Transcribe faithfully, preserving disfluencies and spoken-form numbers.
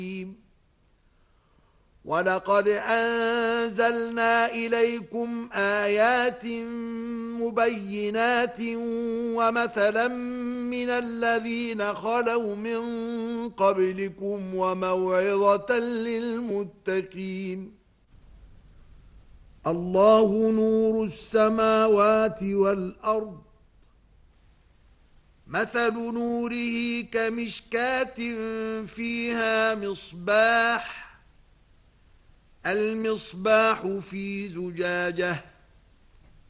وَلَقَدْ أَنزَلْنَا إِلَيْكُمْ آيَاتٍ مُبَيِّنَاتٍ وَمَثَلًا مِنَ الَّذِينَ خَلَوْا مِن قَبْلِكُمْ وَمَوْعِظَةً لِلْمُتَّقِينَ. اللَّهُ نُورُ السَّمَاوَاتِ وَالْأَرْضِ، مَثَلُ نُورِهِ كَمِشْكَاةٍ فِيهَا مِصْبَاحٌ، المصباح في زجاجة،